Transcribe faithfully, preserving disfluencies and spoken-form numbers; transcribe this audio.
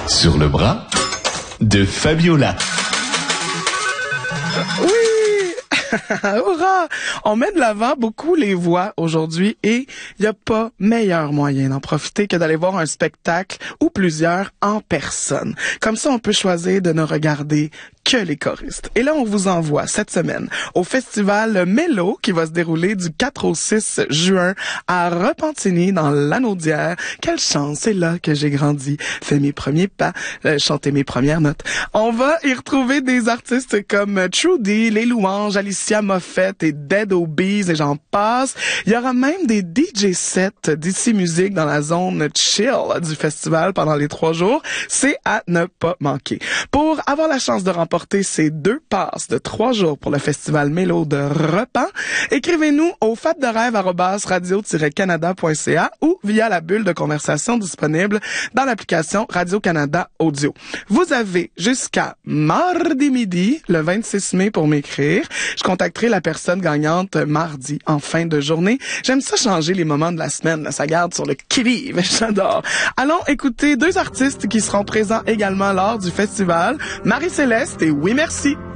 sur le bras de Fabiola. Oui! Hurrah! On met de l'avant beaucoup les voix aujourd'hui et il n'y a pas meilleur moyen d'en profiter que d'aller voir un spectacle ou plusieurs en personne. Comme ça, on peut choisir de ne regarder que les choristes. Et là, on vous envoie cette semaine au festival Mélo qui va se dérouler du quatre au six juin à Repentigny dans l'Anaudière. Quelle chance, c'est là que j'ai grandi, fait mes premiers pas, euh, chanté mes premières notes. On va y retrouver des artistes comme Trudy, Les Louanges, Alicia Moffett et Dead Obies et j'en passe. Il y aura même des D J sets d'ici musique dans la zone chill du festival pendant les trois jours. C'est à ne pas manquer. Pour avoir la chance de remporter ces deux passes de trois jours pour le festival Mélo de Repens, écrivez-nous au fab de rêve arobase radio tiret canada point c a ou via la bulle de conversation disponible dans l'application Radio-Canada Audio. Vous avez jusqu'à mardi midi, le vingt-six mai, pour m'écrire. Je contacterai la personne gagnante mardi en fin de journée. J'aime ça changer les moments de la semaine. Ça garde sur le qui-vive. J'adore. Allons écouter deux artistes qui seront présents également lors du festival. Marie-Céleste et Oui Merci.